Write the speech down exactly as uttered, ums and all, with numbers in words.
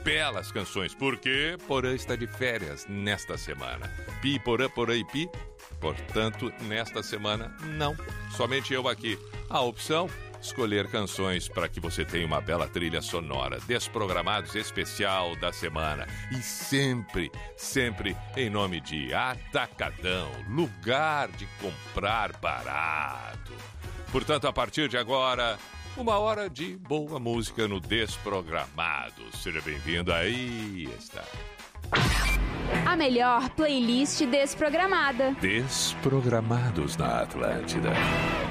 belas canções, porque Porã está de férias nesta semana. Pi, Porã, Porã e Pi, portanto, nesta semana, não. Somente eu aqui. A opção, escolher canções para que você tenha uma bela trilha sonora. Desprogramados especial da semana. E sempre, sempre em nome de Atacadão, lugar de comprar barato. Portanto, a partir de agora, uma hora de boa música no Desprogramado. Seja bem-vindo, aí está. A melhor playlist desprogramada. Desprogramados na Atlântida.